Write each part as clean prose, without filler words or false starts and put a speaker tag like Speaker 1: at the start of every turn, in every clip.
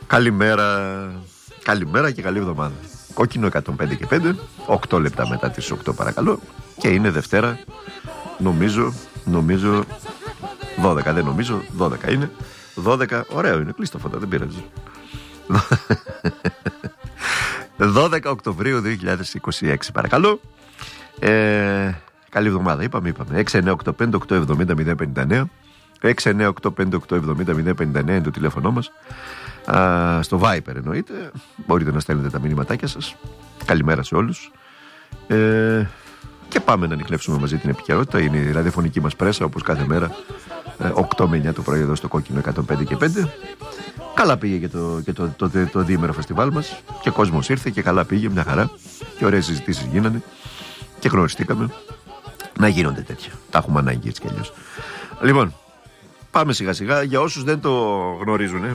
Speaker 1: Καλημέρα και καλή εβδομάδα. Κόκκινο 105 και 5, 8 λεπτά μετά τις 8 παρακαλώ. Και είναι Δευτέρα, νομίζω 12, δεν νομίζω, 12 είναι. 12, ωραίο είναι, κλείστο φώτα, δεν πειράζει. 12 Οκτωβρίου 2026 παρακαλώ. Καλή εβδομάδα, είπαμε 6985870 6985870 είναι το τηλέφωνο μας. Στο Viper εννοείται. Μπορείτε να στέλνετε τα μηνύματάκια σας. Καλημέρα σε όλους. Και πάμε να ανιχνεύσουμε μαζί την επικαιρότητα. Είναι η ραδιοφωνική μας πρέσα, όπως κάθε μέρα 8 με 9 το πρωί εδώ στο Κόκκινο 105 και 5. Καλά πήγε και το διήμερο φεστιβάλ μας. Και κόσμος ήρθε και καλά πήγε, μια χαρά. Και ωραίες συζητήσεις γίνανε. Και γνωριστήκαμε. Να γίνονται τέτοια. Τα έχουμε ανάγκη έτσι κι αλλιώς. Λοιπόν, πάμε σιγά σιγά. Για όσους δεν το γνωρίζουν,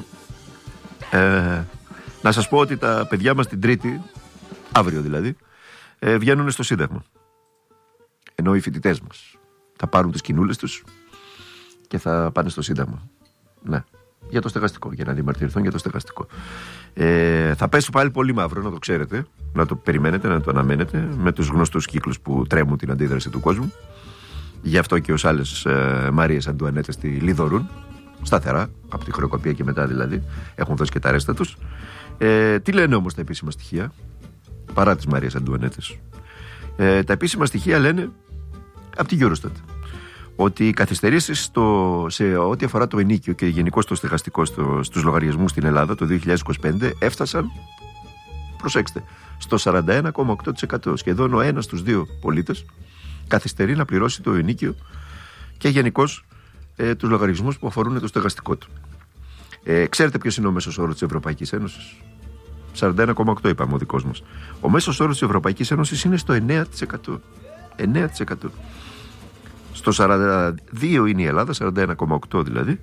Speaker 1: να σας πω ότι τα παιδιά μας την Τρίτη, αύριο δηλαδή, βγαίνουν στο Σύνταγμα. Ενώ οι φοιτητές μας θα πάρουν τις κοινούλες τους και θα πάνε στο Σύνταγμα. Ναι, για το στεγαστικό, για να διαμαρτυρηθούν για το στεγαστικό. Θα πέσει πάλι πολύ μαύρο, να το ξέρετε, να το περιμένετε, να το αναμένετε, με τους γνωστούς κύκλους που τρέμουν την αντίδραση του κόσμου. Γι' αυτό και ως άλλες Μαρίες Αντουανέτες τη λιδωρούν σταθερά, από τη χρεοκοπία και μετά δηλαδή, έχουν δώσει και τα ρέστα τους. Τι λένε όμως τα επίσημα στοιχεία, παρά τις Μαρίες Αντουανέτες? Τα επίσημα στοιχεία λένε από τη Eurostat ότι οι καθυστερήσεις σε ό,τι αφορά το ενοίκιο και γενικώς το στεγαστικό στους λογαριασμούς στην Ελλάδα το 2025 έφτασαν, προσέξτε, στο 41,8%. Σχεδόν ο ένας στους δύο πολίτες καθυστερεί να πληρώσει το ενοίκιο και γενικώς τους λογαριασμούς που αφορούν το στεγαστικό του. Ξέρετε ποιος είναι ο μέσος όρος της Ευρωπαϊκής Ένωσης? 41,8 είπαμε ο δικός μας. Ο μέσος όρος της Ευρωπαϊκής Ένωσης είναι στο 9%. 9%. Στο 42 είναι η Ελλάδα, 41,8 δηλαδή.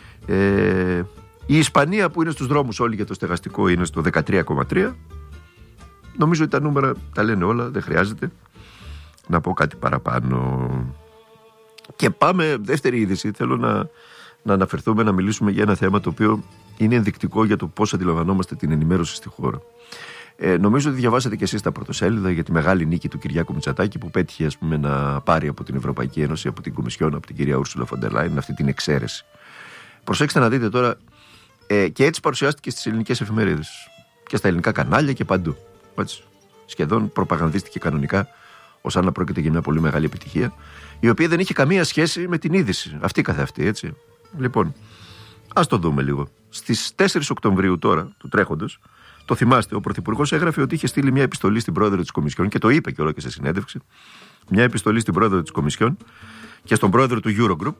Speaker 1: Η Ισπανία που είναι στους δρόμους όλοι για το στεγαστικό είναι στο 13,3. Νομίζω ότι τα νούμερα τα λένε όλα, δεν χρειάζεται να πω κάτι παραπάνω. Και πάμε, δεύτερη είδηση. Θέλω να αναφερθούμε, να μιλήσουμε για ένα θέμα το οποίο είναι ενδεικτικό για το πώς αντιλαμβανόμαστε την ενημέρωση στη χώρα. Νομίζω ότι διαβάσατε και εσείς τα πρωτοσέλιδα για τη μεγάλη νίκη του Κυριάκου Μητσοτάκη που πέτυχε, ας πούμε, να πάρει από την Ευρωπαϊκή Ένωση, από την Κομισιόν, από την κυρία Ούρσουλα φον ντερ Λάιεν αυτή την εξαίρεση. Προσέξτε να δείτε τώρα, και έτσι παρουσιάστηκε στις ελληνικές εφημερίδες και στα ελληνικά κανάλια και παντού. Έτσι. Σχεδόν προπαγανδίστηκε κανονικά, ως αν να πρόκειται για μια πολύ μεγάλη επιτυχία, η οποία δεν είχε καμία σχέση με την είδηση. Αυτή καθεαυτή, έτσι. Λοιπόν, ας το δούμε λίγο. Στις 4 Οκτωβρίου τώρα, του τρέχοντος, το θυμάστε, ο Πρωθυπουργός έγραφε ότι είχε στείλει μια επιστολή στην πρόεδρο της Κομισιόν και το είπε και όλο και σε συνέντευξη. Μια επιστολή στην πρόεδρο της Κομισιόν και στον πρόεδρο του Eurogroup,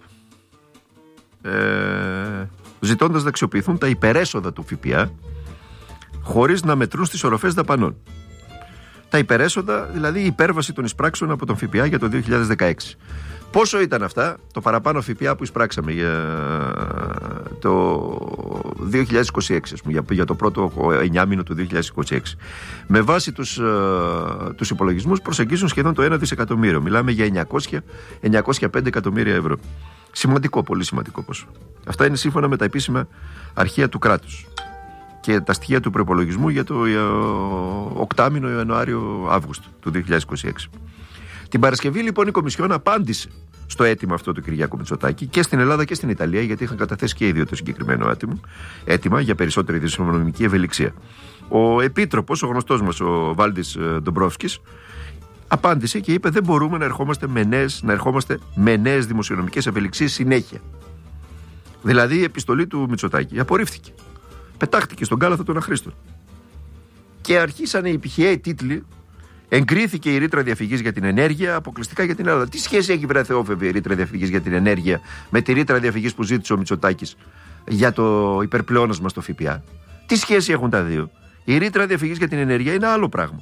Speaker 1: ζητώντας να αξιοποιηθούν τα υπερέσοδα του ΦΠΑ χωρίς να μετρούν στις οροφές δαπανών. Τα υπερέσοδα, δηλαδή η υπέρβαση των εισπράξεων από τον ΦΠΑ για το 2016. Πόσο ήταν αυτά, το παραπάνω ΦΠΑ που εισπράξαμε για το 2026, ας πούμε, για το πρώτο 9 μήνο του 2026. Με βάση τους υπολογισμούς προσεγγίζουν σχεδόν το 1 δισεκατομμύριο. Μιλάμε για 905 εκατομμύρια ευρώ. Σημαντικό, πολύ σημαντικό ποσό. Αυτά είναι σύμφωνα με τα επίσημα αρχεία του κράτους και τα στοιχεία του προϋπολογισμού για το οκτάμηνο Ιανουάριο-Αύγουστο του 2026. Την Παρασκευή λοιπόν η Κομισιόν απάντησε στο αίτημα αυτό του Κυριάκου Μητσοτάκη και στην Ελλάδα και στην Ιταλία, γιατί είχαν καταθέσει και οι δύο το συγκεκριμένο αίτημα για περισσότερη δημοσιονομική ευελιξία. Ο Επίτροπος, ο γνωστός μας, ο Βάλντις Ντομπρόφσκης, απάντησε και είπε: δεν μπορούμε να ερχόμαστε με νέες δημοσιονομικές ευελιξίες συνέχεια. Δηλαδή η επιστολή του Μητσοτάκη απορρίφθηκε. Πετάχτηκε στον κάλαθο των αχρήστων. Και αρχίσανε οι πηχαίοι τίτλοι. Εγκρίθηκε η ρήτρα διαφυγής για την ενέργεια αποκλειστικά για την Ελλάδα. Τι σχέση έχει, βρε Θεόφεβε, η ρήτρα διαφυγής για την ενέργεια με τη ρήτρα διαφυγής που ζήτησε ο Μητσοτάκης για το υπερπλεόνασμα στο ΦΠΑ? Τι σχέση έχουν τα δύο? Η ρήτρα διαφυγής για την ενέργεια είναι άλλο πράγμα.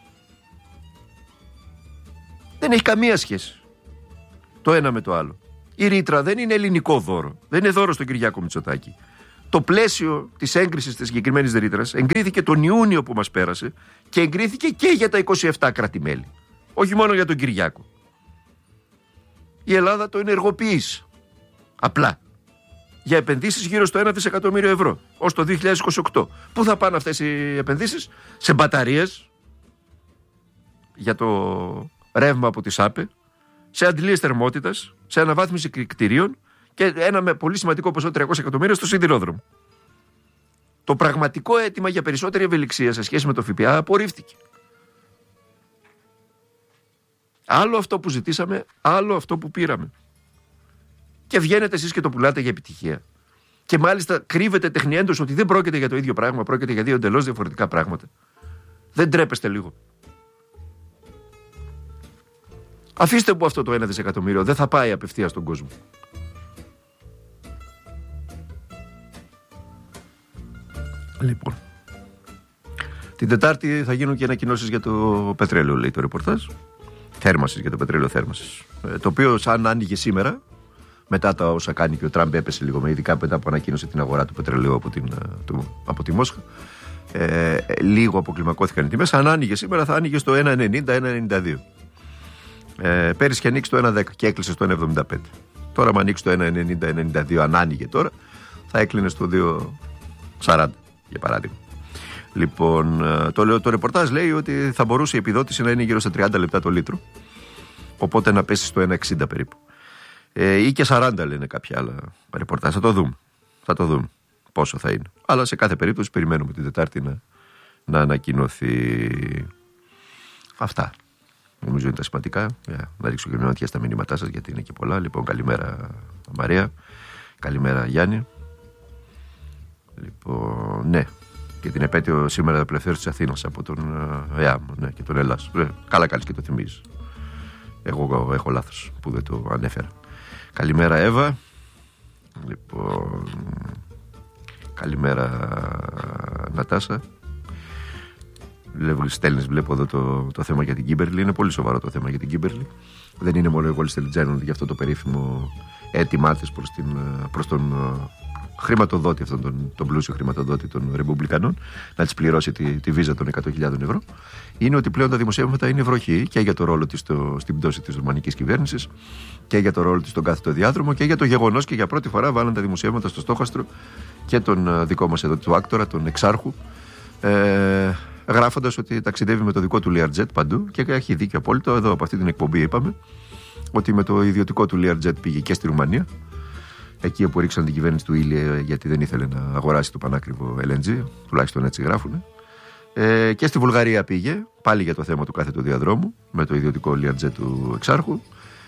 Speaker 1: Δεν έχει καμία σχέση το ένα με το άλλο. Η ρήτρα δεν είναι ελληνικό δώρο. Δεν είναι δώρο στον Κυριάκο Μητσοτάκη. Το πλαίσιο της έγκρισης της συγκεκριμένης ρήτρας εγκρίθηκε τον Ιούνιο που μας πέρασε και εγκρίθηκε και για τα 27 κράτη-μέλη. Όχι μόνο για τον Κυριάκο. Η Ελλάδα το ενεργοποίησε. Απλά. για επενδύσεις γύρω στο 1 δισεκατομμύριο ευρώ ως το 2028. Πού θα πάνε αυτές οι επενδύσεις? Σε μπαταρίες για το ρεύμα από τη ΣΑΠΕ, σε αντιλίες θερμότητας, σε αναβάθμιση κτηρίων και ένα με πολύ σημαντικό ποσό 300 εκατομμύρια στο σιδηρόδρομο. Το πραγματικό αίτημα για περισσότερη ευελιξία σε σχέση με το ΦΠΑ απορρίφθηκε. Άλλο αυτό που ζητήσαμε, άλλο αυτό που πήραμε. Και βγαίνετε εσείς και το πουλάτε για επιτυχία. Και μάλιστα κρύβετε τεχνιέντως ότι δεν πρόκειται για το ίδιο πράγμα, πρόκειται για δύο εντελώς διαφορετικά πράγματα. Δεν τρέπεστε λίγο? Αφήστε που αυτό το 1 δισεκατομμύριο δεν θα πάει απευθείας στον κόσμο. Λοιπόν, την Τετάρτη θα γίνουν και ανακοινώσεις για το πετρέλαιο, λέει το ρεπορτάζ. Θέρμασης, για το πετρέλαιο θέρμασης. Το οποίο, σαν άνοιγε σήμερα, μετά τα όσα κάνει και ο Τραμπ, έπεσε λίγο, ειδικά μετά που ανακοίνωσε την αγορά του πετρελαίου από τη Μόσχα. Λίγο αποκλιμακώθηκαν οι τιμές. Αν άνοιγε σήμερα, θα άνοιγε στο 1,90-1,92. Πέρυσι είχε ανοίξει το 1,10 και έκλεισε στο 1,75. Τώρα, αν ανοίξει το 1,90-1,92, αν άνοιγε τώρα, θα έκλεινε στο 2,40 για παράδειγμα. Λοιπόν, το ρεπορτάζ λέει ότι θα μπορούσε η επιδότηση να είναι γύρω στα 30 λεπτά το λίτρο, οπότε να πέσει στο 1,60 περίπου. Ή και 40 λένε κάποια άλλα ρεπορτάζ. Θα το δούμε πόσο θα είναι. Αλλά σε κάθε περίπτωση περιμένουμε την Τετάρτη να ανακοινωθεί. Αυτά νομίζω είναι τα σημαντικά. Να ρίξω και μια ματιά στα μηνύματά σας, γιατί είναι και πολλά. Λοιπόν, καλημέρα Μαρία, καλημέρα Γιάννη. Λοιπόν, ναι, και την επέτειο σήμερα απελευθέρωση της Αθήνας από τον ΕΑΜ, ναι, και τον Ελλάς. Καλά κάνεις και το θυμίζεις. Εγώ έχω λάθος που δεν το ανέφερα. Καλημέρα Εύα. Λοιπόν, καλημέρα Νατάσα. Στέλνεις, βλέπω εδώ το θέμα για την Κίμπερλι. Είναι πολύ σοβαρό το θέμα για την Κίμπερλι. Δεν είναι μόνο εγώ στελιτζένων για αυτό το περίφημο αίτημά της προς τον χρηματοδότη, αυτόν τον πλούσιο χρηματοδότη των Ρεπουμπλικανών, να της πληρώσει τη βίζα των 100.000 ευρώ. Είναι ότι πλέον τα δημοσιεύματα είναι βροχή και για το ρόλο της στην πτώση της ρουμανικής κυβέρνησης και για το ρόλο της στον κάθετο διάδρομο και για το γεγονός, και για πρώτη φορά βάλαν τα δημοσιεύματα στο στόχαστρο και τον δικό μας εδώ του άκτορα, τον Εξάρχου, γράφοντας ότι ταξιδεύει με το δικό του Learjet παντού, και έχει δίκιο απόλυτο. Εδώ από αυτή την εκπομπή είπαμε ότι με το ιδιωτικό του Learjet πήγε και στη Ρουμανία, εκεί όπου ρίξαν την κυβέρνηση του Ήλια γιατί δεν ήθελε να αγοράσει το πανάκριβο LNG, τουλάχιστον έτσι γράφουνε. Και στη Βουλγαρία πήγε, πάλι για το θέμα του κάθετου διαδρόμου, με το ιδιωτικό Learjet του Εξάρχου.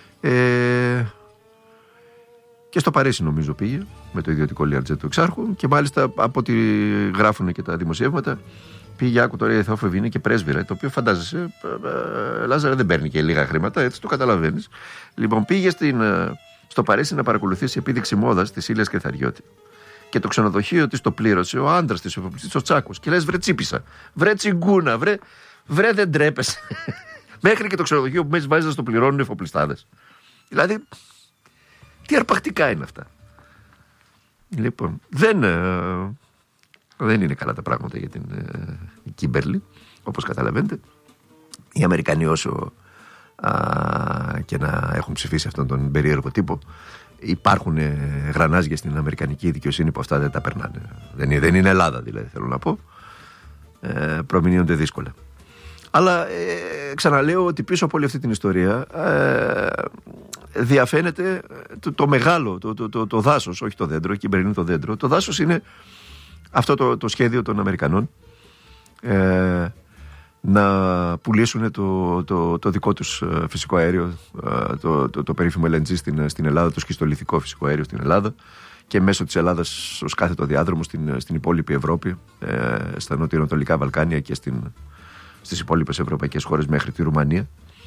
Speaker 1: Και στο Παρίσι νομίζω πήγε, με το ιδιωτικό Learjet του Εξάρχου. Και μάλιστα από ό,τι γράφουν και τα δημοσιεύματα, πήγε, άκου τώρα, η Θεόφοβη είναι και πρέσβυρα, το οποίο φαντάζεσαι, Λάζαρα, δεν παίρνει και λίγα χρήματα, έτσι το καταλαβαίνεις. Λοιπόν, πήγε στο Παρίσι να παρακολουθήσει επίδειξη μόδας της Ήλιας Κρυθαριώτη. Και το ξενοδοχείο της το πλήρωσε ο άντρας της, ο εφοπλιστής, ο Τσάκος. Και λες, βρε τσίπησα, βρε τσιγκούνα, βρε δεν τρέπεσαι. Μέχρι και το ξενοδοχείο που μέσα βάζεις να το πληρώνουν οι εφοπλιστάδες. Δηλαδή, τι αρπακτικά είναι αυτά. Λοιπόν, δεν είναι καλά τα πράγματα για την Κίμπερλι, όπως καταλαβαίνετε. Οι Αμερικανοί, όσο και να έχουν ψηφίσει αυτόν τον περίεργο τύπο, υπάρχουν γρανάζια στην αμερικανική δικαιοσύνη που αυτά δεν τα περνάνε. Δεν είναι Ελλάδα, δηλαδή, θέλω να πω. Προμηνύονται δύσκολα. Αλλά ξαναλέω ότι πίσω από όλη αυτή την ιστορία διαφαίνεται το μεγάλο, το δάσος, όχι το δέντρο, εκεί είναι το δέντρο. Το δάσος είναι αυτό το σχέδιο των Αμερικανών να πουλήσουν το δικό τους φυσικό αέριο, το περίφημο LNG στην Ελλάδα, το σχιστολιθικό φυσικό αέριο στην Ελλάδα, και μέσω της Ελλάδας ως κάθετο διάδρομο στην υπόλοιπη Ευρώπη, στα νοτιοανατολικά Βαλκάνια και στις υπόλοιπες ευρωπαϊκές χώρες μέχρι τη Ρουμανία,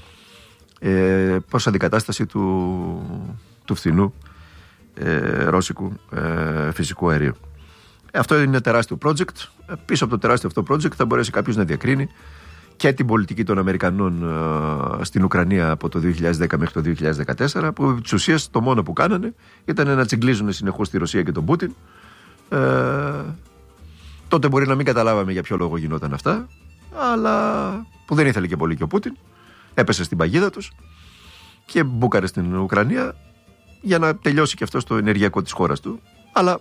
Speaker 1: προς αντικατάσταση του φθηνού ρώσικου φυσικού αερίου. Αυτό είναι ένα τεράστιο project. Πίσω από το τεράστιο αυτό project θα μπορέσει κάποιος να διακρίνει και την πολιτική των Αμερικανών στην Ουκρανία από το 2010 μέχρι το 2014, που της ουσίας το μόνο που κάνανε ήταν να τσιγκλίζουν συνεχώς τη Ρωσία και τον Πούτιν. Τότε μπορεί να μην καταλάβαμε για ποιο λόγο γινόταν αυτά, αλλά που δεν ήθελε και πολύ και ο Πούτιν. Έπεσε στην παγίδα τους και μπούκαρε στην Ουκρανία για να τελειώσει και αυτό στο ενεργειακό της χώρας του. Αλλά,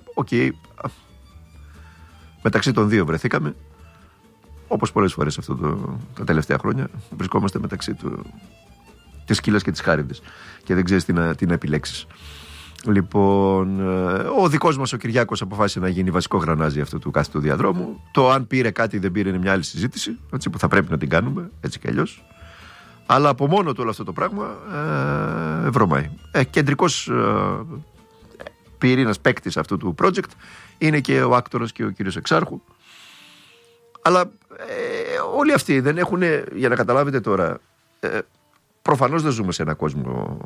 Speaker 1: μεταξύ των δύο βρεθήκαμε. Όπως πολλές φορές τα τελευταία χρόνια, βρισκόμαστε μεταξύ της σκύλας και της χάριδας και δεν ξέρεις τι να επιλέξεις. Λοιπόν, ο δικός μας ο Κυριάκος αποφάσισε να γίνει βασικό γρανάζι αυτού του κάθετου διαδρόμου. Το αν πήρε κάτι ή δεν πήρε είναι μια άλλη συζήτηση, έτσι, που θα πρέπει να την κάνουμε, έτσι κι αλλιώς. Αλλά από μόνο του όλο αυτό το πράγμα βρωμάει. Κεντρικός πυρήνας παίκτης αυτού του project είναι και ο άκτορας και ο κύριος Εξάρχου. Αλλά όλοι αυτοί δεν έχουν, για να καταλάβετε τώρα, προφανώς δεν ζούμε σε ένα κόσμο,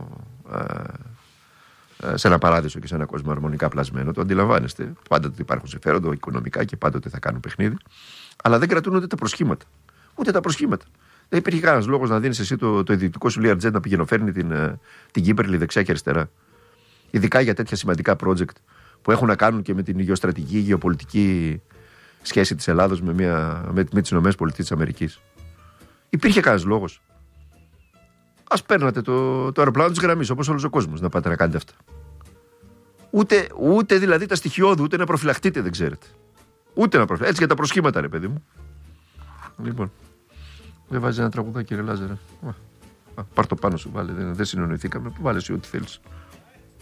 Speaker 1: σε ένα παράδεισο και σε ένα κόσμο αρμονικά πλασμένο. Το αντιλαμβάνεστε. Πάντοτε υπάρχουν συμφέροντα οικονομικά και πάντοτε θα κάνουν παιχνίδι. Αλλά δεν κρατούν ούτε τα προσχήματα. Ούτε τα προσχήματα. Δεν υπήρχε κανένας λόγος να δίνεις εσύ το ιδιωτικό σου Learjet να πηγαινοφέρνει την Κύπριλη δεξιά και αριστερά. Ειδικά για τέτοια σημαντικά project που έχουν να κάνουν και με την γεωστρατηγική, γεωπολιτική σχέση της Ελλάδος με τις ΗΠΑ. Υπήρχε κανένας λόγος? Ας παίρνατε το αεροπλάνο της γραμμής, όπως όλος ο κόσμος, να πάτε να κάνετε αυτά. Ούτε δηλαδή τα στοιχειώδη, ούτε να προφυλαχτείτε δεν ξέρετε. Ούτε να προφυλαχτείτε. Έτσι για τα προσχήματα, ρε παιδί μου. Λοιπόν, δεν βάζει ένα τραγουδάκι, κύριε Λάζαρα. Πάρ' το πάνω σου, βάλε. Δεν συνεννοηθήκαμε. Βάλε εσύ ό,τι θέλεις.